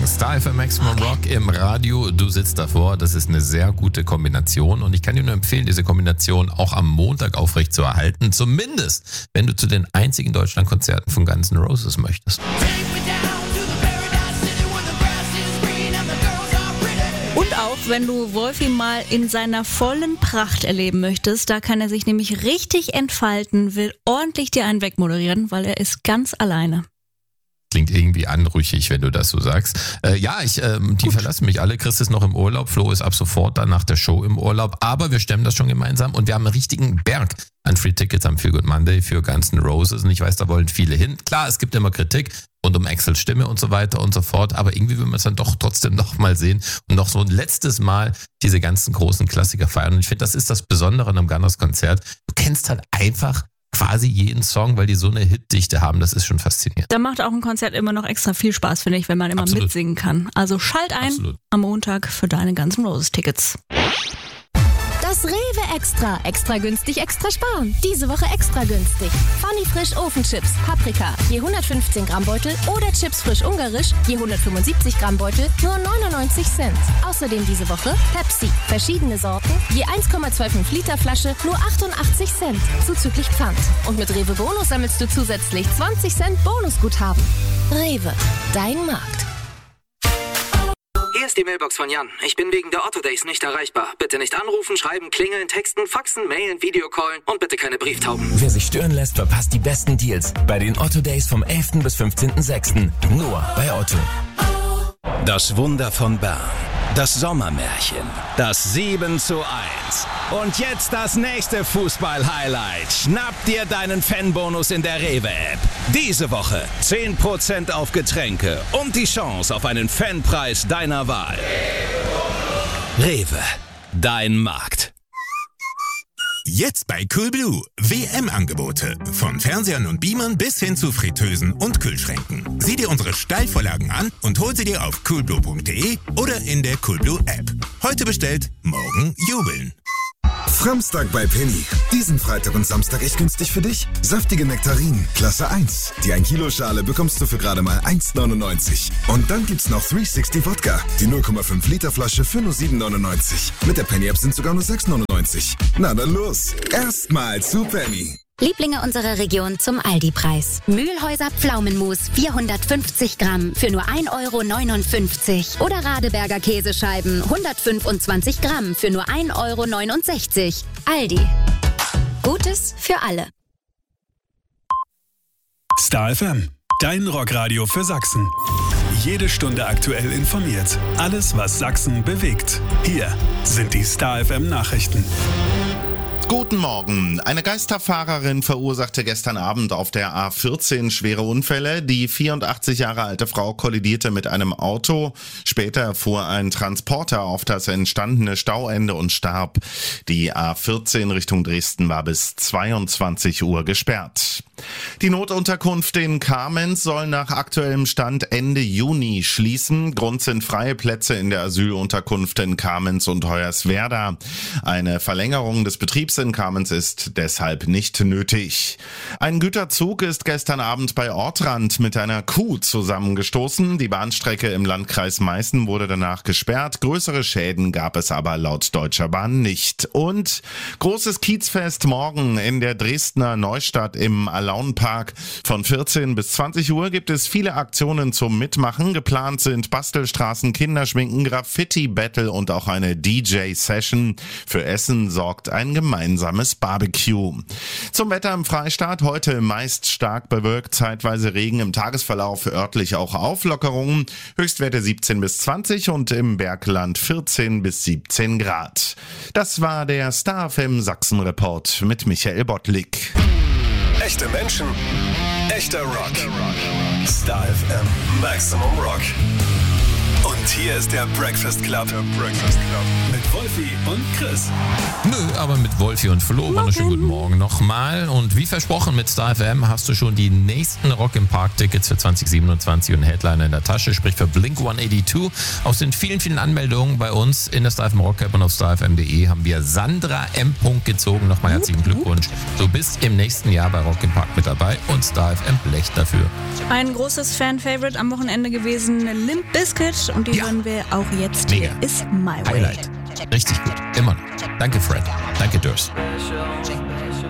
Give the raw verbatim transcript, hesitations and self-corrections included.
Star F M Maximum Rock im Radio, du sitzt davor. Das ist eine sehr gute Kombination und ich kann dir nur empfehlen, diese Kombination auch am Montag aufrecht zu erhalten. Zumindest, wenn du zu den einzigen Deutschlandkonzerten von Guns N' Roses möchtest. Und auch, wenn du Wolfi mal in seiner vollen Pracht erleben möchtest, da kann er sich nämlich richtig entfalten, will ordentlich dir einen wegmoderieren, weil er ist ganz alleine. Klingt irgendwie anrüchig, wenn du das so sagst. Äh, ja, ich, ähm, die Gut. verlassen mich alle. Chris ist noch im Urlaub, Flo ist ab sofort dann nach der Show im Urlaub. Aber wir stemmen das schon gemeinsam und wir haben einen richtigen Berg an Free Tickets am Feel Good Monday für Guns N' Roses. Und ich weiß, da wollen viele hin. Klar, es gibt immer Kritik rund um Axels Stimme und so weiter und so fort. Aber irgendwie will man es dann doch trotzdem noch mal sehen und noch so ein letztes Mal diese ganzen großen Klassiker feiern. Und ich finde, das ist das Besondere an einem Gunners-Konzert. Du kennst halt einfach quasi jeden Song, weil die so eine Hitdichte haben. Das ist schon faszinierend. Da macht auch ein Konzert immer noch extra viel Spaß, finde ich, wenn man immer Absolut. mitsingen kann. Also schalt ein Absolut. am Montag für deine Guns N' Roses Tickets. Das Rewe Extra. Extra günstig, extra sparen. Diese Woche extra günstig. Funny Frisch Ofenchips, Paprika, je hundertfünfzehn Gramm Beutel oder Chips frisch ungarisch, je hundertfünfundsiebzig Gramm Beutel, nur neunundneunzig Cent. Außerdem diese Woche Pepsi, verschiedene Sorten, je eins Komma fünfundzwanzig Liter Flasche, nur achtundachtzig Cent, zuzüglich Pfand. Und mit Rewe Bonus sammelst du zusätzlich zwanzig Cent Bonusguthaben. Rewe, dein Markt. Hier ist die Mailbox von Jan. Ich bin wegen der Otto Days nicht erreichbar. Bitte nicht anrufen, schreiben, klingeln, texten, faxen, mailen, Videocallen und bitte keine Brieftauben. Wer sich stören lässt, verpasst die besten Deals bei den Otto Days vom elften bis fünfzehnten sechsten Nur bei Otto. Das Wunder von Bern. Das Sommermärchen. Das sieben zu eins. Und jetzt das nächste Fußball-Highlight. Schnapp dir deinen Fanbonus in der Rewe-App. Diese Woche zehn Prozent auf Getränke und die Chance auf einen Fanpreis deiner Wahl. Rewe, dein Markt. Jetzt bei Coolblue. W M-Angebote. Von Fernsehern und Beamern bis hin zu Fritteusen und Kühlschränken. Sieh dir unsere Steilvorlagen an und hol sie dir auf coolblue punkt de oder in der Coolblue-App. Heute bestellt, morgen jubeln. Samstag bei Penny. Diesen Freitag und Samstag echt günstig für dich. Saftige Nektarinen, Klasse eins. Die ein Kilo Schale bekommst du für gerade mal eins neunundneunzig. Und dann gibt's noch dreihundertsechzig Wodka. Die null Komma fünf Liter Flasche für nur sieben neunundneunzig. Mit der Penny-App sind sogar nur sechs neunundneunzig. Na dann los. Erstmal zu Penny. Lieblinge unserer Region zum Aldi-Preis. Mühlhäuser Pflaumenmus vierhundertfünfzig Gramm für nur ein Euro neunundfünfzig. Oder Radeberger Käsescheiben hundertfünfundzwanzig Gramm für nur ein Euro neunundsechzig. Aldi. Gutes für alle. Star F M, dein Rockradio für Sachsen. Jede Stunde aktuell informiert. Alles, was Sachsen bewegt. Hier sind die Star F M Nachrichten. Guten Morgen. Eine Geisterfahrerin verursachte gestern Abend auf der A vierzehn schwere Unfälle. Die vierundachtzig Jahre alte Frau kollidierte mit einem Auto. Später fuhr ein Transporter auf das entstandene Stauende und starb. Die A vierzehn Richtung Dresden war bis zweiundzwanzig Uhr gesperrt. Die Notunterkunft in Kamenz soll nach aktuellem Stand Ende Juni schließen. Grund sind freie Plätze in der Asylunterkunft in Kamenz und Hoyerswerda. Eine Verlängerung des Betriebs in Kamenz ist deshalb nicht nötig. Ein Güterzug ist gestern Abend bei Ortrand mit einer Kuh zusammengestoßen. Die Bahnstrecke im Landkreis Meißen wurde danach gesperrt. Größere Schäden gab es aber laut Deutscher Bahn nicht. Und großes Kiezfest morgen in der Dresdner Neustadt im Alaunpark. Von vierzehn bis zwanzig Uhr gibt es viele Aktionen zum Mitmachen. Geplant sind Bastelstraßen, Kinderschminken, Graffiti-Battle und auch eine D J-Session. Für Essen sorgt ein gemeinsames Barbecue. Zum Wetter im Freistaat. Heute meist stark bewölkt, zeitweise Regen, im Tagesverlauf örtlich auch Auflockerungen. Höchstwerte siebzehn bis zwanzig und im Bergland vierzehn bis siebzehn Grad. Das war der Star F M Sachsen Report mit Michael Bottlik. Echte Menschen, echter Rock. Star F M Maximum Rock. Und hier ist der Breakfast Club. Der Breakfast Club. Mit Wolfi und Chris. Nö, aber mit Wolfi und Flo. Wunderschönen guten Morgen nochmal. Und wie versprochen mit Star F M hast du schon die nächsten Rock im Park Tickets für zwanzig siebenundzwanzig und Headliner in der Tasche, sprich für Blink hundertzweiundachtzig. Aus den vielen, vielen Anmeldungen bei uns in der Star F M Rock App und auf star f m punkt de haben wir Sandra M. gezogen. Nochmal herzlichen Glückwunsch. Du bist im nächsten Jahr bei Rock im Park mit dabei und Star F M blecht dafür. Ein großes Fan-Favorite am Wochenende gewesen, Limp Bizkit. Und die Ja. hören wir auch jetzt. Mega. Hier ist My Way. Highlight. Richtig gut. Immer noch. Danke, Fred. Danke, Durst.